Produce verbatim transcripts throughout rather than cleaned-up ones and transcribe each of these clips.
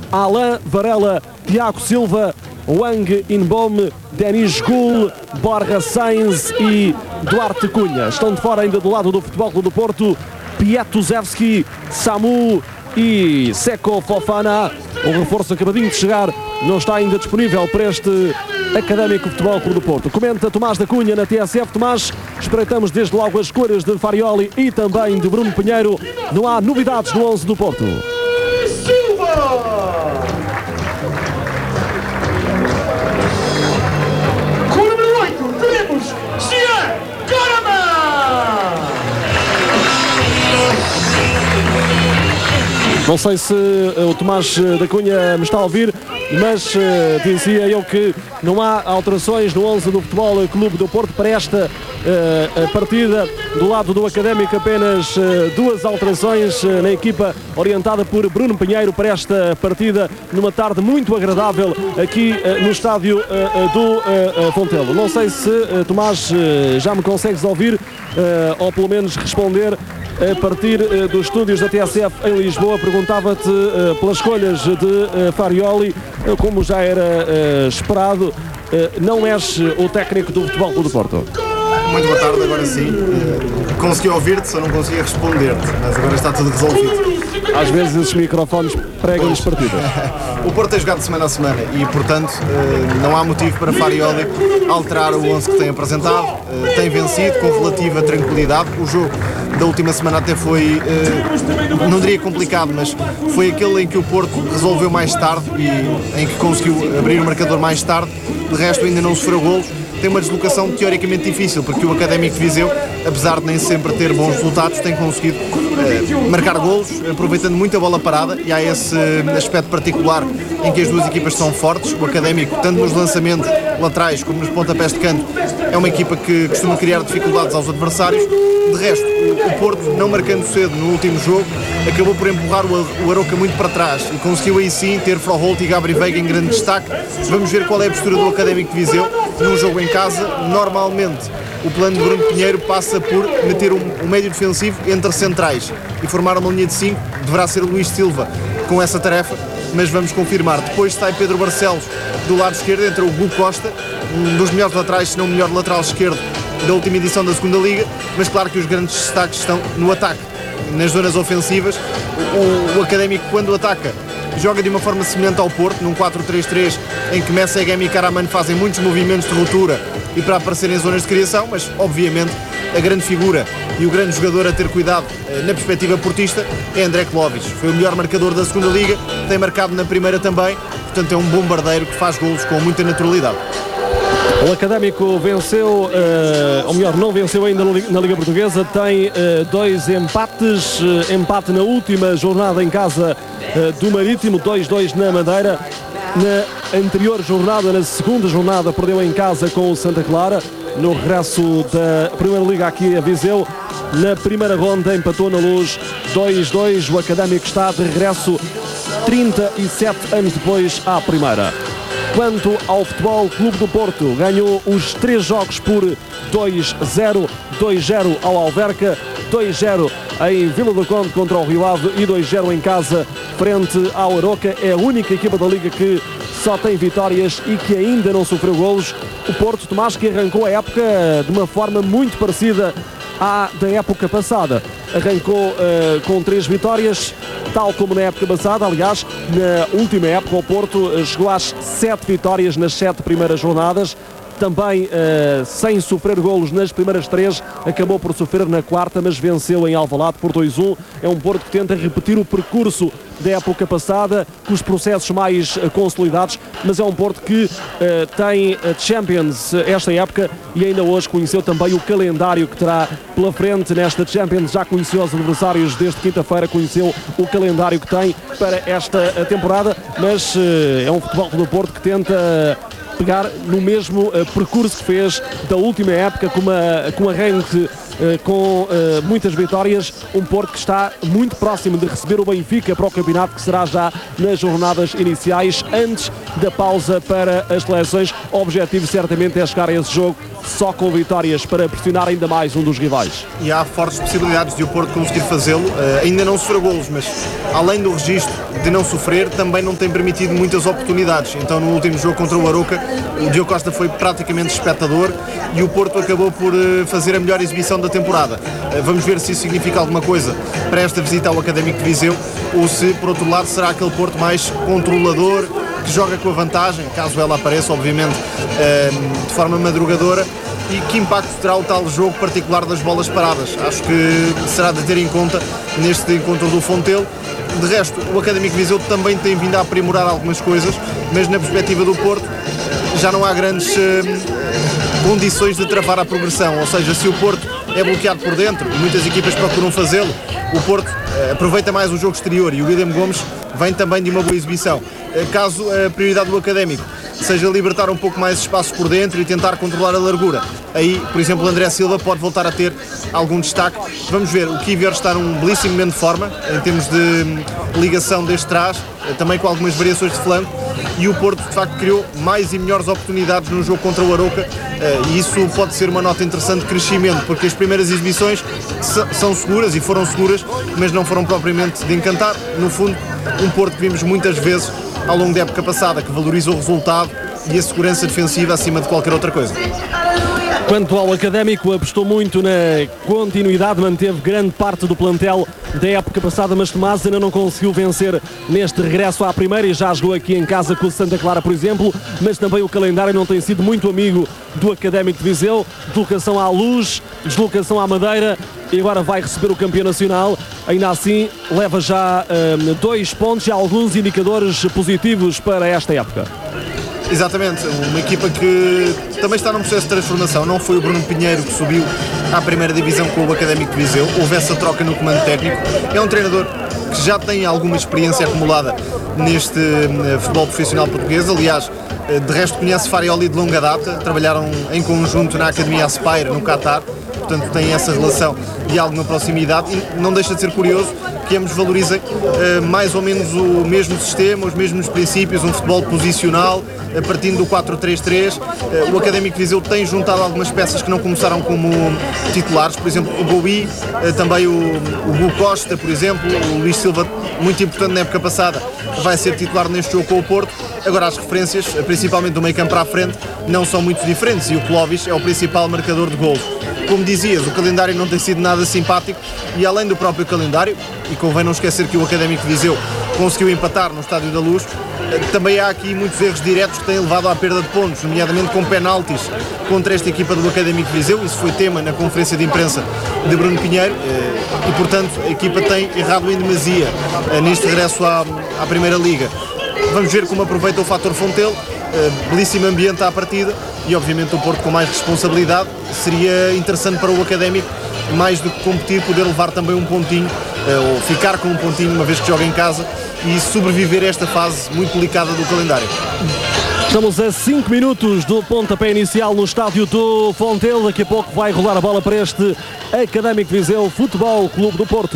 Alain Varela, Tiago Silva, Wang Inbom, Denis Gul, Borja Sainz e Duarte Cunha. Estão de fora ainda do lado do Futebol Clube do Porto Piatuzewski, Samu e Seko Fofana. O reforço acabadinho de chegar não está ainda disponível para este Académico Futebol Clube do Porto. Comenta Tomás da Cunha na T S F. Tomás, espreitamos desde logo as cores de Farioli e também de Bruno Pinheiro. Não há novidades no onze do Porto. Com o número oito, teremos Jean Carama! Não sei se uh, o Tomás da Cunha me está a ouvir, mas uh, dizia eu que não há alterações no onze do Futebol Clube do Porto para esta uh, partida. Do lado do Académico, apenas uh, duas alterações uh, na equipa orientada por Bruno Pinheiro para esta partida, numa tarde muito agradável aqui uh, no estádio uh, uh, do uh, uh, Fontelo. Não sei se, uh, Tomás, uh, já me consegues ouvir, uh, ou pelo menos responder a partir uh, dos estúdios da T S F em Lisboa. Perguntava-te uh, pelas escolhas de uh, Farioli, uh, como já era uh, esperado, uh, não és o técnico do Futebol Clube do Porto. Muito boa tarde, agora sim. Uh, consegui ouvir-te, só não conseguia responder-te, mas agora está tudo resolvido. Às vezes esses microfones pregam-nos partidas. O Porto tem jogado semana a semana e, portanto, não há motivo para Farioli alterar o onze que tem apresentado. Tem vencido com relativa tranquilidade. O jogo da última semana até foi, não diria complicado, mas foi aquele em que o Porto resolveu mais tarde e em que conseguiu abrir o marcador mais tarde. De resto, ainda não sofreu golos. Tem uma deslocação teoricamente difícil, porque o Académico de Viseu, apesar de nem sempre ter bons resultados, tem conseguido uh, marcar golos, aproveitando muito a bola parada, e há esse aspecto particular em que as duas equipas são fortes. O Académico, tanto nos lançamentos laterais como nos pontapés de canto, é uma equipa que costuma criar dificuldades aos adversários. De resto, o Porto, não marcando cedo no último jogo, acabou por empurrar o Aroca muito para trás e conseguiu aí sim ter Froholt e Gabri Veiga em grande destaque. Vamos ver qual é a postura do Académico de Viseu num jogo em casa. Normalmente o plano de Bruno Pinheiro passa por meter um, um médio defensivo entre centrais e formar uma linha de cinco. Deverá ser o Luís Silva com essa tarefa, mas vamos confirmar. Depois sai Pedro Barcelos do lado esquerdo, entra o Gu Costa, um dos melhores laterais, se não o melhor lateral esquerdo da última edição da segunda Liga, mas claro que os grandes destaques estão no ataque, nas zonas ofensivas. O, o Académico, quando ataca, joga de uma forma semelhante ao Porto, num quatro três três, em que Messegem e Karaman fazem muitos movimentos de ruptura e para aparecer em zonas de criação, mas obviamente a grande figura e o grande jogador a ter cuidado na perspectiva portista é André Clovis. Foi o melhor marcador da segunda Liga, tem marcado na primeira também, portanto é um bombardeiro que faz golos com muita naturalidade. O Académico venceu, uh, ou melhor, não venceu ainda na Liga Portuguesa, tem uh, dois empates, uh, empate na última jornada em casa uh, do Marítimo, dois dois na Madeira. Na anterior jornada, na segunda jornada, perdeu em casa com o Santa Clara. No regresso da Primeira Liga aqui a Viseu, na primeira ronda empatou na Luz dois dois. O Académico está de regresso trinta e sete anos depois à Primeira. Quanto ao Futebol Clube do Porto, ganhou os três jogos por dois zero, dois zero ao Alverca, dois zero em Vila do Conde contra o Rio Ave e dois zero em casa frente ao Aroca. É a única equipa da Liga que só tem vitórias e que ainda não sofreu golos. O Porto, Tomás, que arrancou a época de uma forma muito parecida à da época passada. Arrancou uh, com três vitórias, tal como na época passada. Aliás, na última época o Porto uh, chegou às sete vitórias nas sete primeiras jornadas. Também uh, sem sofrer golos nas primeiras três, acabou por sofrer na quarta, mas venceu em Alvalade por dois um. É um Porto que tenta repetir o percurso da época passada, com os processos mais uh, consolidados, mas é um Porto que uh, tem uh, Champions uh, esta época e ainda hoje conheceu também o calendário que terá pela frente nesta Champions. Já conheceu os adversários desde quinta-feira, conheceu o calendário que tem para esta uh, temporada, mas uh, é um Futebol do Porto que tenta Uh, pegar no mesmo uh, percurso que fez da última época, com, uma, com um arranque uh, com uh, muitas vitórias. Um Porto que está muito próximo de receber o Benfica para o campeonato, que será já nas jornadas iniciais, antes da pausa para as seleções. O objetivo certamente é chegar a esse jogo só com vitórias para pressionar ainda mais um dos rivais. E há fortes possibilidades de o Porto conseguir fazê-lo. Uh, ainda não sofreu golos, mas além do registro de não sofrer, também não tem permitido muitas oportunidades. Então no último jogo contra o Arouca, o Diogo Costa foi praticamente espectador e o Porto acabou por fazer a melhor exibição da temporada. Vamos ver se isso significa alguma coisa para esta visita ao Académico de Viseu, ou se, por outro lado, será aquele Porto mais controlador, que joga com a vantagem, caso ela apareça, obviamente, de forma madrugadora. E que impacto terá o tal jogo particular das bolas paradas? Acho que será de ter em conta neste encontro do Fontelo. De resto, o Académico de Viseu também tem vindo a aprimorar algumas coisas, mas na perspectiva do Porto já não há grandes eh, condições de travar a progressão. Ou seja, se o Porto é bloqueado por dentro, e muitas equipas procuram fazê-lo, o Porto eh, aproveita mais o jogo exterior e o William Gomes vem também de uma boa exibição. Eh, caso a prioridade do Académico seja libertar um pouco mais espaço por dentro e tentar controlar a largura, aí, por exemplo, o André Silva pode voltar a ter algum destaque. Vamos ver, o Kivior está num belíssimo momento de forma, em termos de ligação desde trás, também com algumas variações de flanco, e o Porto, de facto, criou mais e melhores oportunidades no jogo contra o Arouca, e isso pode ser uma nota interessante de crescimento, porque as primeiras exibições são seguras, e foram seguras, mas não foram propriamente de encantar. No fundo, um Porto que vimos muitas vezes ao longo da época passada, que valoriza o resultado e a segurança defensiva acima de qualquer outra coisa. Quanto ao Académico, apostou muito na continuidade, manteve grande parte do plantel da época passada, mas Tomás ainda não conseguiu vencer neste regresso à primeira e já jogou aqui em casa com o Santa Clara, por exemplo, mas também o calendário não tem sido muito amigo do Académico de Viseu. Deslocação à Luz, deslocação à Madeira e agora vai receber o campeão nacional. Ainda assim, leva já um, dois pontos e alguns indicadores positivos para esta época. Exatamente, uma equipa que também está num processo de transformação. Não foi o Bruno Pinheiro que subiu à primeira divisão com o Académico de Viseu, houve essa troca no comando técnico. É um treinador que já tem alguma experiência acumulada neste uh, futebol profissional português. Aliás, uh, de resto conhece Farioli de longa data, trabalharam em conjunto na Academia Aspire no Qatar, portanto tem essa relação de alguma proximidade, e não deixa de ser curioso que ambos valorizem uh, mais ou menos o mesmo sistema, os mesmos princípios, um futebol posicional, uh, partindo do quatro três três. Uh, o Académico de Viseu tem juntado algumas peças que não começaram como titulares, por exemplo, o Boui, uh, também o, o Gu Costa, por exemplo, o Luís Silva, muito importante na época passada, vai ser titular neste jogo com o Porto. Agora as referências, principalmente do meio campo para a frente, não são muito diferentes e o Clóvis é o principal marcador de golos. Como dizias, o calendário não tem sido nada simpático e além do próprio calendário, e convém não esquecer que o Académico de Viseu conseguiu empatar no Estádio da Luz, também há aqui muitos erros diretos que têm levado à perda de pontos, nomeadamente com penaltis contra esta equipa do Académico de Viseu. Isso foi tema na conferência de imprensa de Bruno Pinheiro e, portanto, a equipa tem errado em demasia neste regresso à, à Primeira Liga. Vamos ver como aproveita o fator Fontelo, belíssimo ambiente à partida e, obviamente, o Porto com mais responsabilidade. Seria interessante para o Académico, mais do que competir, poder levar também um pontinho, ou ficar com um pontinho uma vez que joga em casa e sobreviver a esta fase muito delicada do calendário. Estamos a cinco minutos do pontapé inicial no estádio do Fontelo. Daqui a pouco vai rolar a bola para este Académico de Viseu Futebol Clube do Porto.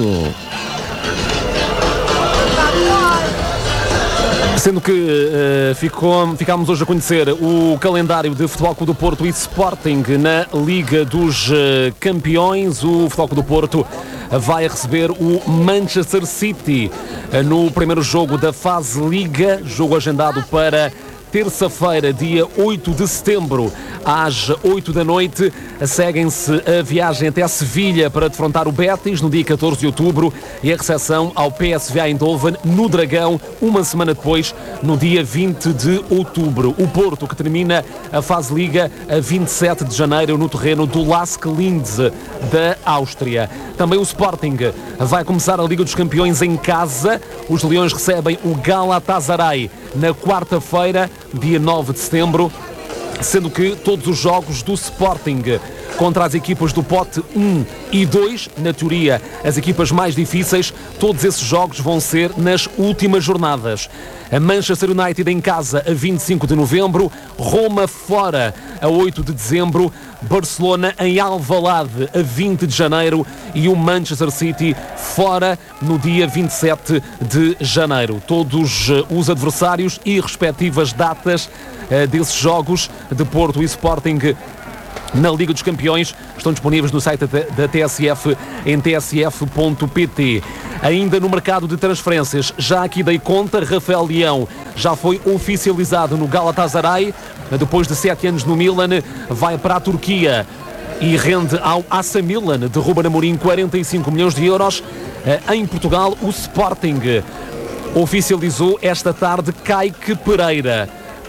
Sendo que uh, ficou, ficámos hoje a conhecer o calendário de Futebol Clube do Porto e Sporting na Liga dos uh, Campeões. O Futebol Clube do Porto vai receber o Manchester City uh, no primeiro jogo da fase Liga, jogo agendado para terça-feira, dia oito de setembro, às oito da noite. Seguem-se a viagem até a Sevilha para defrontar o Betis no dia catorze de outubro e a recepção ao P S V Eindhoven no Dragão, uma semana depois, no dia vinte de outubro. O Porto, que termina a fase Liga a vinte e sete de janeiro no terreno do Lask Linz, da Áustria. Também o Sporting vai começar a Liga dos Campeões em casa. Os Leões recebem o Galatasaray na quarta-feira, dia nove de setembro, sendo que todos os jogos do Sporting contra as equipas do pote um e dois, na teoria as equipas mais difíceis, todos esses jogos vão ser nas últimas jornadas. A Manchester United em casa a vinte e cinco de novembro, Roma fora a oito de dezembro, Barcelona em Alvalade a vinte de janeiro e o Manchester City fora no dia vinte e sete de janeiro. Todos os adversários e respectivas datas uh, desses jogos de Porto e Sporting na Liga dos Campeões. Estão disponíveis no site da T S F em t s f ponto p t. Ainda no mercado de transferências, já aqui dei conta, Rafael Leão já foi oficializado no Galatasaray. Depois de sete anos no Milan, vai para a Turquia e rende ao A C Milan de Ruben Amorim quarenta e cinco milhões de euros. Em Portugal, o Sporting oficializou esta tarde Kaique Pereira.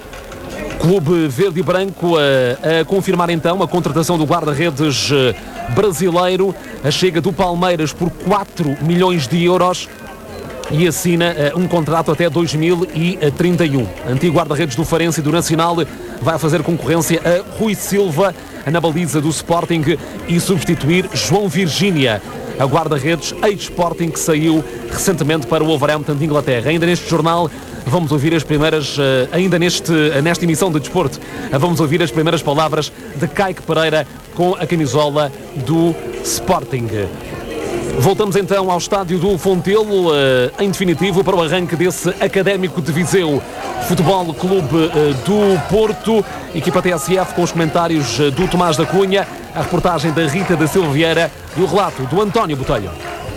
Clube verde e branco a, a confirmar então a contratação do guarda-redes brasileiro. A chega do Palmeiras por quatro milhões de euros e assina uh, um contrato até dois mil e trinta e um. Antigo guarda-redes do Farense e do Nacional vai fazer concorrência a Rui Silva na baliza do Sporting e substituir João Virgínia, a guarda-redes ex-Sporting que saiu recentemente para o Wolverhampton de Inglaterra. Ainda neste jornal vamos ouvir as primeiras, uh, ainda neste, uh, nesta emissão de desporto, uh, vamos ouvir as primeiras palavras de Kaique Pereira com a camisola do Sporting. Voltamos então ao estádio do Fontelo, em definitivo, para o arranque desse Académico de Viseu Futebol Clube do Porto. Equipa T S F com os comentários do Tomás da Cunha, a reportagem da Rita da Silva Vieira e o relato do António Botelho.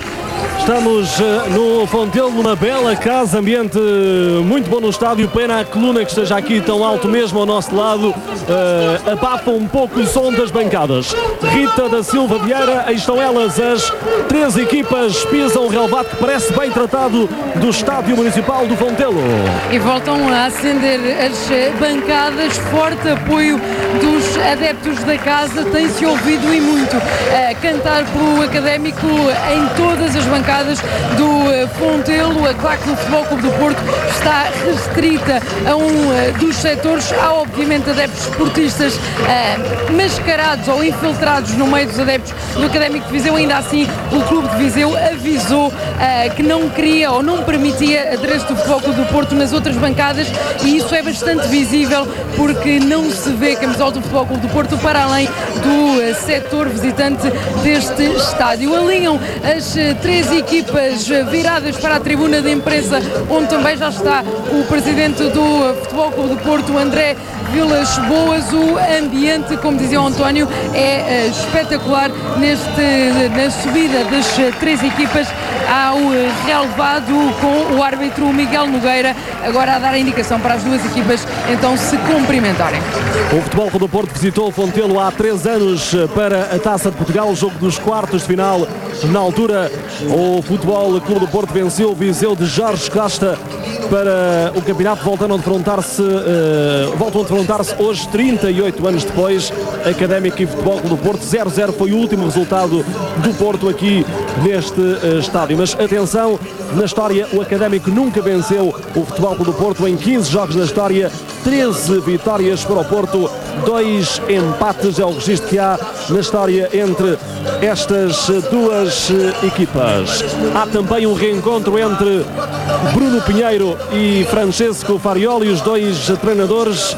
Estamos no Fontelo, numa bela casa, ambiente muito bom no estádio. Pena a coluna que esteja aqui tão alto mesmo ao nosso lado, uh, abafa um pouco o som das bancadas. Rita da Silva Vieira, aí estão elas, as três equipas pisam o relevado que parece bem tratado do estádio municipal do Fontelo. E voltam a acender as bancadas, forte apoio dos adeptos da casa, tem-se ouvido e muito uh, cantar pelo Académico em todas as bancadas do Fontelo. A claque do Futebol Clube do Porto está restrita a um dos setores. Há obviamente adeptos esportistas uh, mascarados ou infiltrados no meio dos adeptos do Académico de Viseu. Ainda assim, o Clube de Viseu avisou uh, que não queria ou não permitia adereço do Futebol Clube do Porto nas outras bancadas, e isso é bastante visível porque não se vê camisola do Futebol Clube do Porto para além do uh, setor visitante deste estádio. Alinham as uh, três equipes equipas viradas para a tribuna de imprensa, onde também já está o presidente do Futebol Clube do Porto, André Vilas Boas. O ambiente, como dizia o António, é uh, espetacular neste, na subida das três equipas ao relevado, com o árbitro Miguel Nogueira agora a dar a indicação para as duas equipas então se cumprimentarem. O Futebol Clube do Porto visitou o Fontelo há três anos para a Taça de Portugal, o jogo dos quartos de final. Na altura, o Futebol Clube do Porto venceu o Viseu de Jorge Costa para o campeonato, voltando a defrontar-se, uh, voltam a defrontar-se hoje, trinta e oito anos depois. Académico e Futebol Clube do Porto, zero a zero foi o último resultado do Porto aqui neste uh, estádio. Mas atenção, na história o Académico nunca venceu o Futebol Clube do Porto em quinze jogos da história, treze vitórias para o Porto, dois empates, é o registro que há na história entre estas duas equipas. Há também um reencontro entre Bruno Pinheiro e Francesco Farioli, os dois treinadores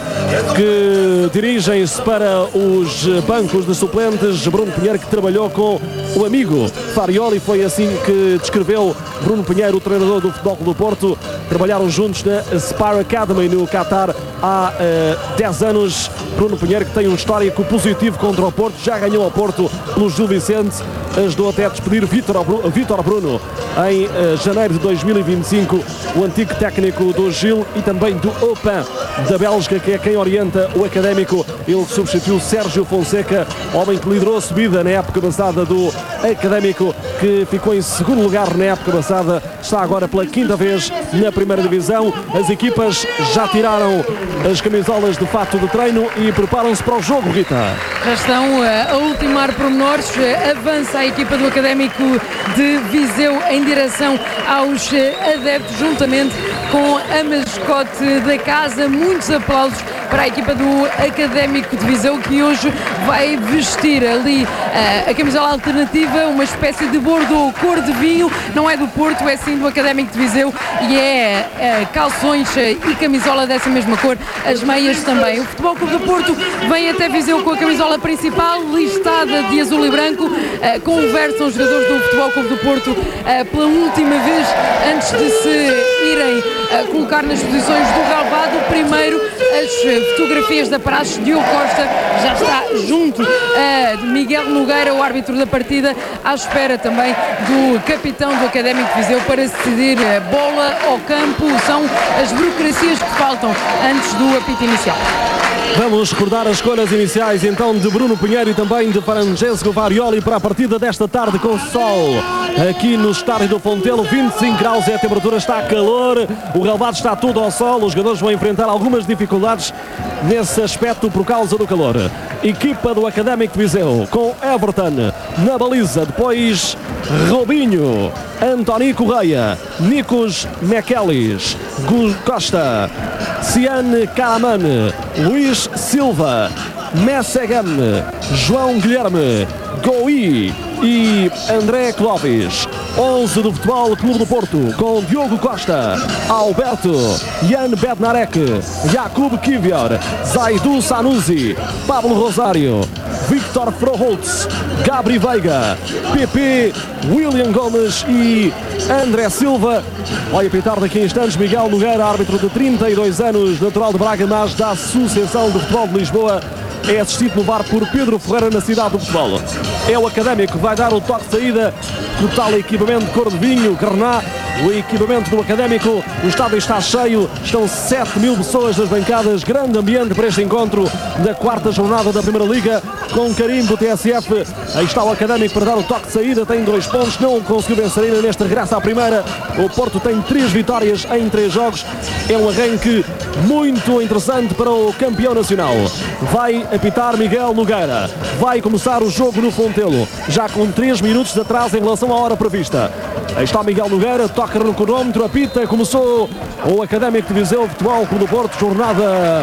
que dirigem-se para os bancos de suplentes. Bruno Pinheiro, que trabalhou com o amigo Farioli, foi assim que descreveu Bruno Pinheiro, o treinador do Futebol Clube do Porto. Trabalharam juntos na Spar Academy no Qatar há uh, dez anos. Bruno Pinheiro, que tem um histórico positivo contra o Porto, já ganhou ao Porto pelo Gil Vicente, ajudou até a despedir Vítor Bruno em uh, janeiro de dois mil e vinte e cinco, o antigo técnico do Gil e também do Open da Bélgica, que é quem orienta o Académico. Ele substituiu Sérgio Fonseca, homem que liderou a subida na época passada do Académico, que ficou em segundo lugar na época passada, está agora pela quinta vez na primeira divisão. As equipas já tiraram as camisolas de fato de treino e preparam-se para o jogo, Rita. Já estão a ultimar pormenores, avança a equipa do Académico de Viseu em direção aos adeptos, juntamente com a mascote da casa. Muitos aplausos para a equipa do Académico de Viseu, que hoje vai vestir ali uh, a camisola alternativa, uma espécie de bordeaux cor de vinho, não é do Porto, é sim do Académico de Viseu, e é uh, calções uh, e camisola dessa mesma cor, as meias também. O Futebol Clube do Porto vem até Viseu com a camisola principal, listada de azul e branco, uh, conversam os jogadores do Futebol Clube do Porto uh, pela última vez antes de se irem uh, colocar nas posições do relvado. Primeiro as fotografias da praxe. Diogo Costa já está junto a Miguel Nogueira, o árbitro da partida, à espera também do capitão do Académico de Viseu para decidir a bola ao campo. São as burocracias que faltam antes do apito inicial. Vamos recordar as escolhas iniciais então de Bruno Pinheiro e também de Francesco Varioli para a partida desta tarde com sol aqui no estádio do Fontelo. Vinte e cinco graus é a temperatura, está calor, o relvado está todo ao sol, os jogadores vão enfrentar algumas dificuldades nesse aspecto por causa do calor. Equipa do Académico de Viseu com Everton na baliza, depois Robinho, António Correia, Nikos Mekelis, Gus Costa, Ciane Karaman, Luís Silva, Messegam, João Guilherme, Goi e André Clóvis. onze do Futebol Clube do Porto com Diogo Costa, Alberto, Jan Bednarek, Jakub Kivior, Zaidu Sanusi, Pablo Rosário, Victor Froholtz, Gabri Veiga, P P, William Gomes e André Silva. Vai apitar daqui a instantes Miguel Nogueira, árbitro de trinta e dois anos, natural de Braga, mas da Associação de Futebol de Lisboa. É assistido no V A R por Pedro Ferreira na cidade do futebol. É o Académico que vai dar o toque de saída do tal equipamento de cor de vinho, Carná. O equipamento do Académico, o estádio está cheio, estão sete mil pessoas nas bancadas, grande ambiente para este encontro da quarta jornada da Primeira Liga, com carimbo do T S F. Aí está o Académico para dar o toque de saída, tem dois pontos, não conseguiu vencer ainda neste regresso à primeira. O Porto tem três vitórias em três jogos, é um arranque muito interessante para o campeão nacional. Vai apitar Miguel Nogueira, vai começar o jogo no Fontelo, já com três minutos de atraso em relação à hora prevista. Aí está Miguel Nogueira, toca no cronómetro, apita, começou o Académico de Viseu, Futebol Clube do Porto, jornada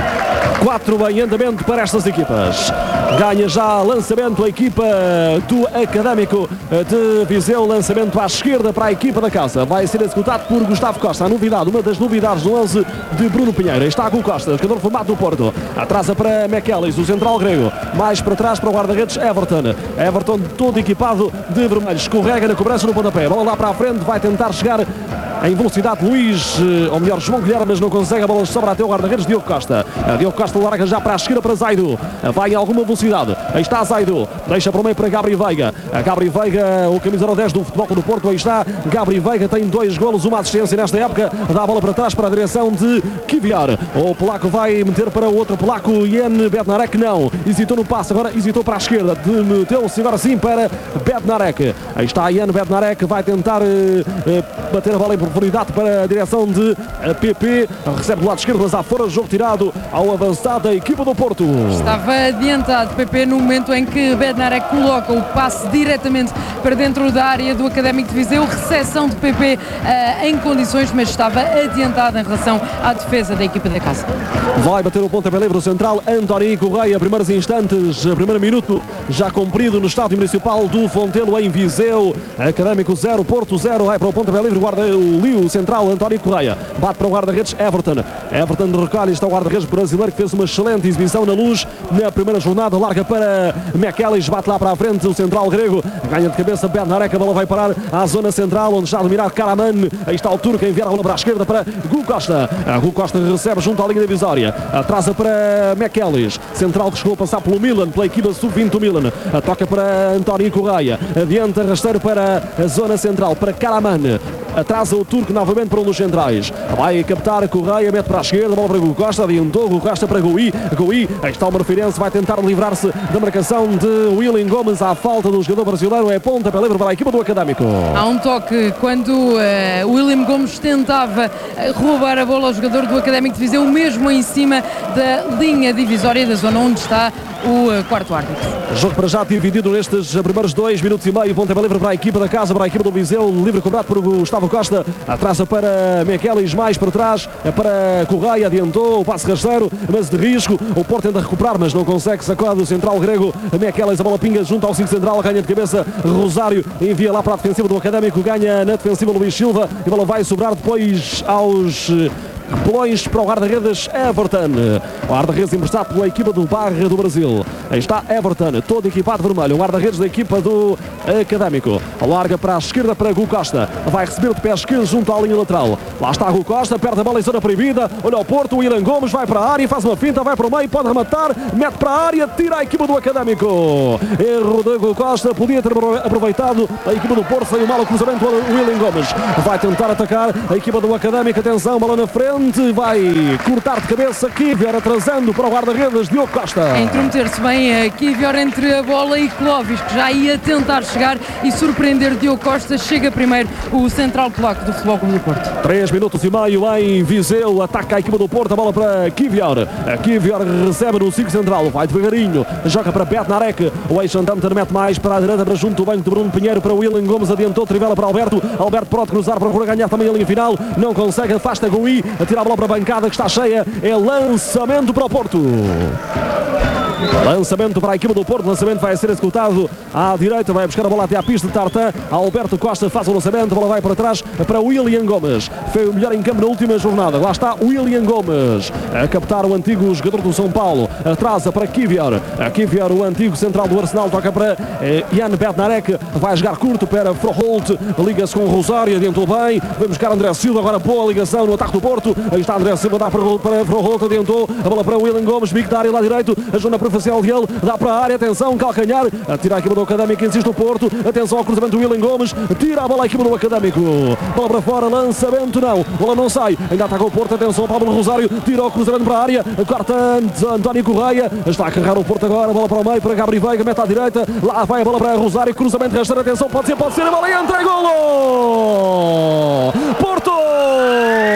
quatro em andamento para estas equipas. Ganha já lançamento a equipa do Académico de Viseu, lançamento à esquerda para a equipa da casa. Vai ser executado por Gustavo Costa. A novidade, uma das novidades do onze de Bruno Pinheiro. Está com Costa, jogador formado do Porto. Atrasa para Mekelis, o central grego. Mais para trás para o guarda-redes Everton. Everton todo equipado de vermelho. Escorrega na cobrança no pontapé. Bola lá para a frente, vai tentar chegar em velocidade Luís, ou melhor João Guilherme, mas não consegue, a bola sobra até o guarda-redes Diogo Costa. Diogo Costa larga já para a esquerda para Zaidu, vai em alguma velocidade, aí está Zaidu, deixa para o meio para Gabri Veiga. A Gabri Veiga, o camisa dez do Futebol do Porto, aí está Gabri Veiga, tem dois golos, uma assistência nesta época, dá a bola para trás para a direção de Kivior. O polaco vai meter para o outro polaco, Jan Bednarek, não, hesitou no passe, agora hesitou para a esquerda, meteu-se agora sim para Bednarek. Aí está Jan Bednarek, vai tentar uh, uh, bater a bola em profundidade para a direção de P P, recebe do lado esquerdo, mas há fora, jogo tirado ao avançado da equipa do Porto. Estava adiantado P P no momento em que Bednarek coloca o passe diretamente para dentro da área do Académico de Viseu, recepção de P P uh, em condições, mas estava adiantado em relação à defesa da equipa da casa. Vai bater o pontapé livre o central António Correia, primeiros instantes, primeiro minuto já cumprido no estádio municipal do Fontelo em Viseu. Académico zero, Porto zero, vai para o pontapé livre, guarda o Liu, central António Correia, bate para o guarda-redes Everton. Everton de recolhe, está o guarda-redes brasileiro que fez uma excelente exibição na Luz na primeira jornada, larga para Mekelis, bate lá para a frente o central grego, ganha de cabeça Bednarek, a bola vai parar à zona central onde está a dominar Karaman. Aí está o turco a enviar a bola para a esquerda para Gu Costa. A Gu Costa recebe junto à linha divisória, atrasa para Mekelis, central que chegou a passar pelo Milan, pela equipa sub vinte do Milan, a toca para António Correia, adianta rasteiro para a zona central, para Karaman. Atrasa o turco novamente para um dos centrais. Vai captar a Correia, mete para a esquerda, bola para Gu Costa, adiantou Gu Costa para Goi. Goi, aí está o Marfirense, vai tentar livrar-se da marcação de William Gomes à falta do jogador brasileiro. É ponta para livre para a equipa do Académico. Há um toque quando uh, William Gomes tentava roubar a bola ao jogador do Académico de Viseu, mesmo em cima da linha divisória da zona onde está o uh, quarto árbitro. Jogo para já dividido nestes primeiros dois minutos e meio. Pontapé livre para a equipa da casa, para a equipa do Viseu. Livre cobrado por Gustavo Costa. Atrasa para Mekelis, mais para trás para Correia. Adiantou o passe rasteiro, mas de risco. O Porto tenta recuperar, mas não consegue. Sacode o central grego. Mekelis, a bola pinga junto ao cinco central. Ganha de cabeça Rosário. Envia lá para a defensiva do Académico. Ganha na defensiva Luís Silva. E a bola vai sobrar depois aos Pelões para o guarda-redes Everton. O guarda-redes emprestado pela equipa do Barra do Brasil. Aí está Everton, todo equipado vermelho. O guarda-redes da equipa do Académico. Larga para a esquerda para Gu Costa. Vai receber de pé esquerdo junto à linha lateral. Lá está Gu Costa, perde a bola em zona proibida. Olha o Porto, o Willian Gomes vai para a área, faz uma finta, vai para o meio, pode rematar, mete para a área, tira a equipa do Académico. Erro de Gu Costa, podia ter aproveitado a equipa do Porto, saiu mal o cruzamento do Willian Gomes. Vai tentar atacar a equipa do Académico, atenção, bola na frente, vai cortar de cabeça, Kivior atrasando para o guarda-redes, Diogo Costa. Intrometer-se bem a Kivior entre a bola e Clóvis, que já ia tentar chegar e surpreender Diogo Costa. Chega primeiro o central polaco do Futebol Clube do Porto. três minutos e meio em Viseu, ataca a equipa do Porto, a bola para Kivior. A Kivior recebe no círculo central, vai devagarinho, joga para Bednarek, o ex-Andamter mete mais para a direita, para junto do banco de Bruno Pinheiro, para Willian Gomes, adiantou, trivela para Alberto, Alberto pode cruzar, procura ganhar também a linha final, não consegue, afasta Gui, atira a bola para a bancada que está cheia, é lançamento para o Porto. Lançamento para a equipa do Porto, lançamento vai ser executado à direita, vai buscar a bola até à pista de Tartan. Alberto Costa faz o lançamento, a bola vai para trás para Willian Gomes. Foi o melhor em campo na última jornada. Lá está Willian Gomes a captar o antigo jogador do São Paulo. Atrasa para Kivior. Kivior, o antigo central do Arsenal, toca para eh, Jan Bednarek. Vai jogar curto para Froholt. Liga-se com o Rosário, adiantou bem. Vai buscar André Silva, agora boa ligação no ataque do Porto. Aí está André Silva, dá para, para Froholt, adiantou. A bola para Willian Gomes, bico da área lá direito. A zona preferencial dele, dá para a área, atenção, calcanhar, atira a equipa do Académico, insiste o Porto, atenção ao cruzamento do Willian Gomes, tira a bola a equipa do Académico, bola para fora, lançamento não, bola não sai, ainda ataca o Porto, atenção, Pablo Rosário, tira o cruzamento para a área, corta António Correia, está a carregar o Porto agora, bola para o meio, para Gabri Veiga, mete à direita, lá vai a bola para Rosário, cruzamento rasteiro, atenção, pode ser, pode ser, a bola entra, golo! Porto!